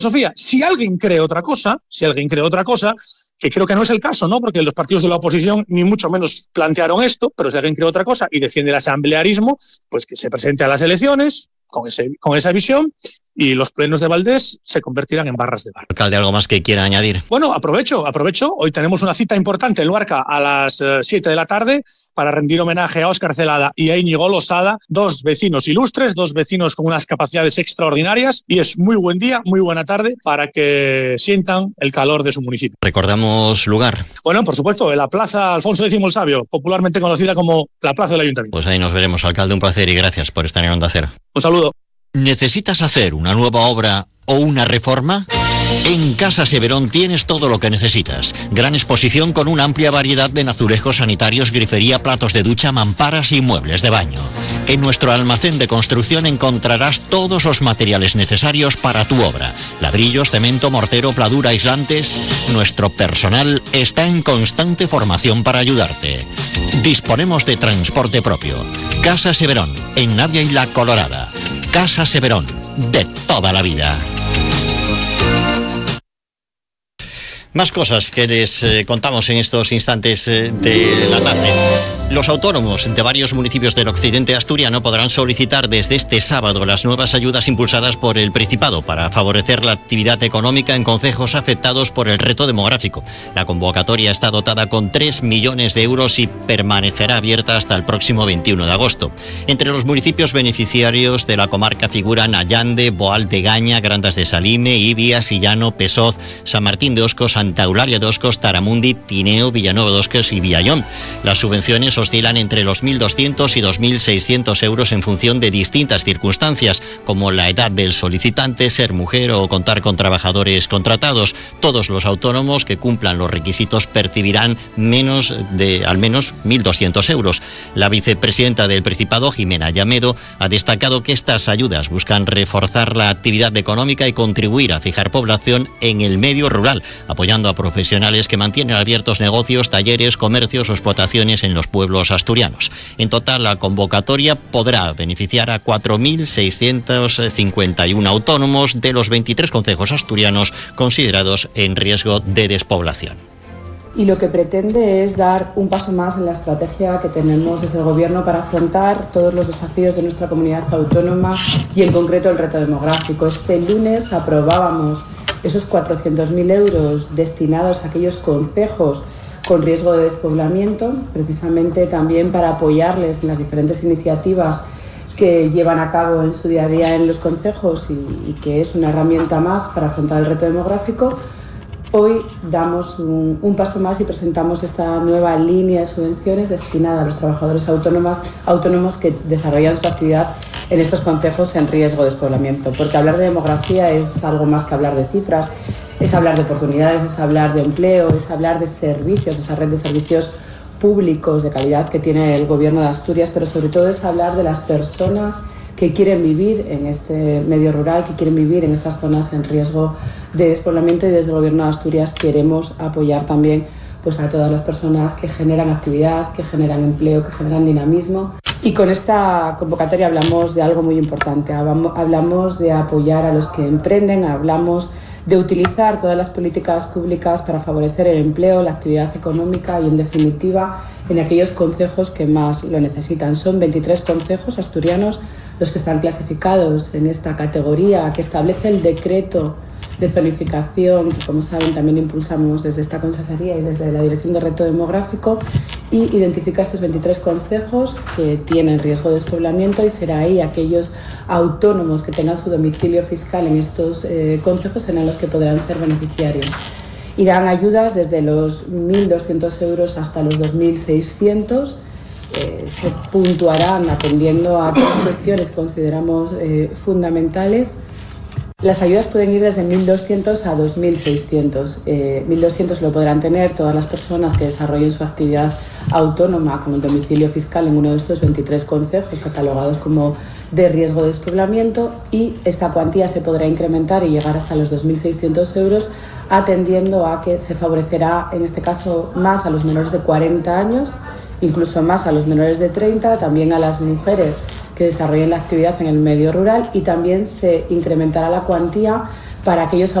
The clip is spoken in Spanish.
Sofía, si alguien cree otra cosa, que creo que no es el caso, ¿no? Porque los partidos de la oposición ni mucho menos plantearon esto, pero si alguien cree otra cosa y defiende el asamblearismo, pues que se presente a las elecciones con esa visión y los plenos de Valdés se convertirán en barras de bar. Alcalde, ¿algo más que quiera añadir? Bueno, aprovecho. Hoy tenemos una cita importante en Luarca a las 7 de la tarde para rendir homenaje a Óscar Celada y a Íñigo Losada, dos vecinos ilustres, dos vecinos con unas capacidades extraordinarias, y es muy buen día, muy buena tarde para que sientan el calor de su municipio. ¿Recordamos lugar? Bueno, por supuesto, en la Plaza Alfonso X el Sabio, popularmente conocida como la Plaza del Ayuntamiento. Pues ahí nos veremos, alcalde, un placer y gracias por estar en Onda Cero. Un saludo. ¿Necesitas hacer una nueva obra o una reforma? En Casa Severón tienes todo lo que necesitas. Gran exposición con una amplia variedad de azulejos sanitarios, grifería, platos de ducha, mamparas y muebles de baño. En nuestro almacén de construcción encontrarás todos los materiales necesarios para tu obra. Ladrillos, cemento, mortero, pladura, aislantes. Nuestro personal está en constante formación para ayudarte. Disponemos de transporte propio. Casa Severón, en Navia y La Colorada. Casa Severón, de toda la vida. Más cosas que les contamos en estos instantes de la tarde. Los autónomos de varios municipios del occidente asturiano podrán solicitar desde este sábado las nuevas ayudas impulsadas por el Principado para favorecer la actividad económica en concejos afectados por el reto demográfico. La convocatoria está dotada con 3 millones de euros y permanecerá abierta hasta el próximo 21 de agosto. Entre los municipios beneficiarios de la comarca figuran Allande, Boal de Gaña, Grandas de Salime, Ibia, Sillano, Pesoz, San Martín de Oscos, Santa Eulalia de Oscos, Taramundi, Tineo, Villanueva de Oscos y Villallón. Las subvenciones oscilan entre los 1.200 y 2.600 euros en función de distintas circunstancias, como la edad del solicitante, ser mujer o contar con trabajadores contratados. Todos los autónomos que cumplan los requisitos percibirán al menos 1.200 euros. La vicepresidenta del Principado, Jimena Llamedo, ha destacado que estas ayudas buscan reforzar la actividad económica y contribuir a fijar población en el medio rural, apoyando a profesionales que mantienen abiertos negocios, talleres, comercios o explotaciones en los pueblos asturianos. En total, la convocatoria podrá beneficiar a 4.651 autónomos de los 23 concejos asturianos considerados en riesgo de despoblación. Y lo que pretende es dar un paso más en la estrategia que tenemos desde el Gobierno para afrontar todos los desafíos de nuestra comunidad autónoma y en concreto el reto demográfico. Este lunes aprobábamos esos 400.000 euros destinados a aquellos concejos con riesgo de despoblamiento, precisamente también para apoyarles en las diferentes iniciativas que llevan a cabo en su día a día en los concejos y que es una herramienta más para afrontar el reto demográfico. Hoy damos un paso más y presentamos esta nueva línea de subvenciones destinada a los trabajadores autónomos que desarrollan su actividad en estos concejos en riesgo de despoblamiento. Porque hablar de demografía es algo más que hablar de cifras, es hablar de oportunidades, es hablar de empleo, es hablar de servicios, esa red de servicios públicos de calidad que tiene el Gobierno de Asturias, pero sobre todo es hablar de las personas que quieren vivir en este medio rural, que quieren vivir en estas zonas en riesgo de despoblamiento, y desde el Gobierno de Asturias queremos apoyar también pues, a todas las personas que generan actividad, que generan empleo, que generan dinamismo. Y con esta convocatoria hablamos de algo muy importante, hablamos de apoyar a los que emprenden, hablamos de utilizar todas las políticas públicas para favorecer el empleo, la actividad económica y, en definitiva, en aquellos concejos que más lo necesitan. Son 23 concejos asturianos los que están clasificados en esta categoría que establece el decreto de zonificación, que como saben también impulsamos desde esta consejería y desde la Dirección de Reto Demográfico, y identifica estos 23 concejos que tienen riesgo de despoblamiento, y será ahí aquellos autónomos que tengan su domicilio fiscal en estos concejos serán los que podrán ser beneficiarios. Irán ayudas desde los 1.200 euros hasta los 2.600. Se puntuarán atendiendo a tres cuestiones que consideramos fundamentales. Las ayudas pueden ir desde 1.200 a 2.600. 1.200 lo podrán tener todas las personas que desarrollen su actividad autónoma con el domicilio fiscal en uno de estos 23 concejos catalogados como de riesgo de despoblamiento, y esta cuantía se podrá incrementar y llegar hasta los 2.600 euros, atendiendo a que se favorecerá en este caso más a los menores de 40 años, incluso más a los menores de 30, también a las mujeres que desarrollen la actividad en el medio rural, y también se incrementará la cuantía para aquellos